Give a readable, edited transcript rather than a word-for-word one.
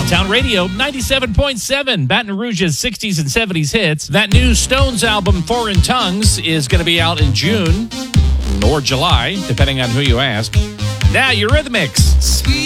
Small Town Radio, 97.7, Baton Rouge's 60s and 70s hits. That new Stones album, Foreign Tongues, is going to be out in June or July, depending on who you ask. Now, Eurythmics. Sweet